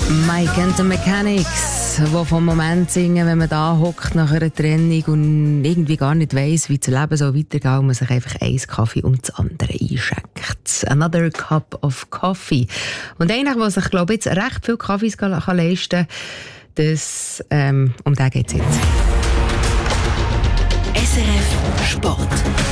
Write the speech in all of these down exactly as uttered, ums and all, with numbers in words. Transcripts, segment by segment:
Mike and the Mechanics, die vom Moment singen, wenn man da hockt nach einer Trennung und irgendwie gar nicht weiss, wie das Leben so weitergeht, und man sich einfach einen Kaffee und das andere einschenkt. Another cup of coffee. Und einer, der sich, glaube ich, jetzt recht viel Kaffees kann, kann leisten kann, das, ähm, um den geht es jetzt. S R F Sport.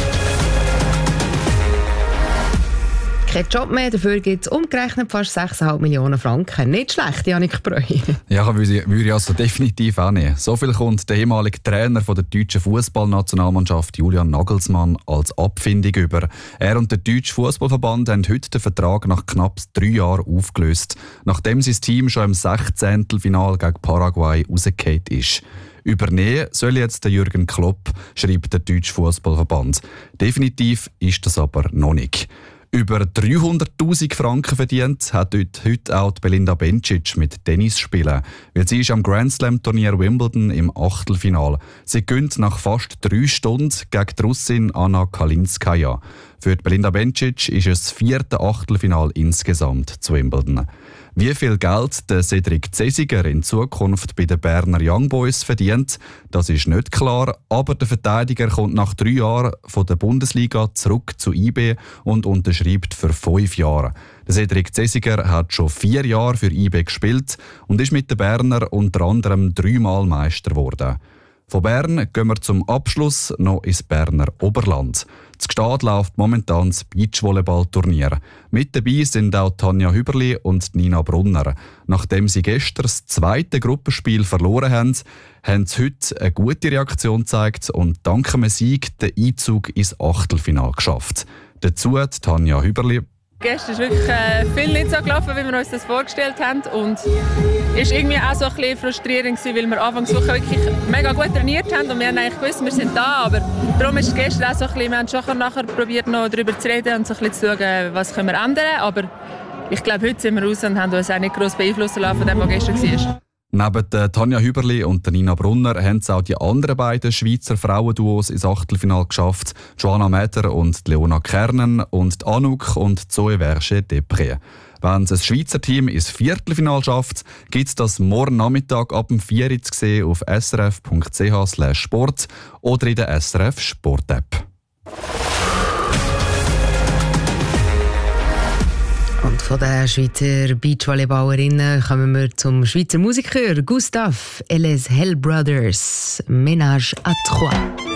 Kein Job mehr, dafür gibt es umgerechnet fast sechs Komma fünf Millionen Franken. Nicht schlecht, Janik Breu. Ja, würde ich also definitiv auch nicht. So viel kommt der ehemalige Trainer von der deutschen Fußballnationalmannschaft Julian Nagelsmann als Abfindung über. Er und der deutsche Fußballverband haben heute den Vertrag nach knapp drei Jahren aufgelöst, nachdem sein Team schon im Sechzehntelfinal gegen Paraguay rausgefallen ist. Übernehmen soll jetzt der Jürgen Klopp, schreibt der deutsche Fußballverband. Definitiv ist das aber noch nicht. Über dreihunderttausend Franken verdient hat heute auch Belinda Bencic mit Tennis spielen. Weil sie ist am Grand Slam Turnier Wimbledon im Achtelfinal. Sie gewinnt nach fast drei Stunden gegen die Russin Anna Kalinskaya. Für Belinda Bencic ist es das vierte Achtelfinal insgesamt zu Wimbledon. Wie viel Geld der Cedric Cesiger in Zukunft bei den Berner Young Boys verdient, das ist nicht klar. Aber der Verteidiger kommt nach drei Jahren von der Bundesliga zurück zu I B und unterschreibt für fünf Jahre. Der Cedric Cesiger hat schon vier Jahre für I B gespielt und ist mit den Berner unter anderem dreimal Meister geworden. Von Bern gehen wir zum Abschluss noch ins Berner Oberland. Zu Gstaad läuft momentan das Beachvolleyball-Turnier. Mit dabei sind auch Tanja Hüberli und Nina Brunner. Nachdem sie gestern das zweite Gruppenspiel verloren haben, haben sie heute eine gute Reaktion gezeigt und dank einem Sieg den Einzug ins Achtelfinale geschafft. Dazu hat Tanja Hüberli: Gestern war wirklich äh, viel nicht so gelaufen, wie wir uns das vorgestellt haben. Und es war irgendwie auch so ein bisschen frustrierend, weil wir anfangs wirklich mega gut trainiert haben. Und wir haben eigentlich gewusst, wir sind da. Aber darum ist es gestern auch so ein bisschen, wir haben schon nachher probiert, noch darüber zu reden und so ein bisschen zu schauen, was können wir ändern. Aber ich glaube, heute sind wir raus und haben uns auch nicht gross beeinflussen lassen von dem, was gestern war. Neben der Tanja Hüberli und der Nina Brunner haben es auch die anderen beiden Schweizer Frauenduos ins Achtelfinale geschafft. Joanna Meder und Leona Kernen und Anouk und Zoe Verge-Depré. Wenn es ein Schweizer Team ins Viertelfinale schafft, gibt es das morgen Nachmittag ab dem vier Uhr zu sehen auf srf punkt c h slash sport oder in der S R F Sport App. Und von den Schweizer Beachvolleyballerinnen kommen wir zum Schweizer Musiker Gustav et les Hell Brothers, Ménage à trois.